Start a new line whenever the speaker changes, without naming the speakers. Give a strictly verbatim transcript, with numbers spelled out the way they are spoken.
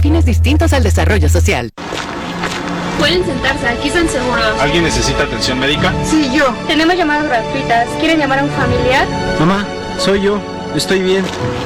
fines distintos al desarrollo social.
Pueden sentarse, aquí están seguros.
¿Alguien necesita atención médica?
Sí, yo. Tenemos llamadas gratuitas. ¿Quieren llamar a un familiar?
Mamá, soy yo. Estoy bien.